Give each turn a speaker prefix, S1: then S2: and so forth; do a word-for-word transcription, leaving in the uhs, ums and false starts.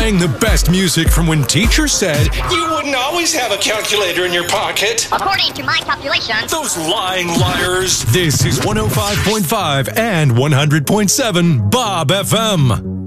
S1: Playing the best music from when teacher said,
S2: "You wouldn't always have a calculator in your pocket."
S3: According to my calculations.
S2: Those lying liars.
S1: This is one oh five point five and one hundred point seven Bob F M.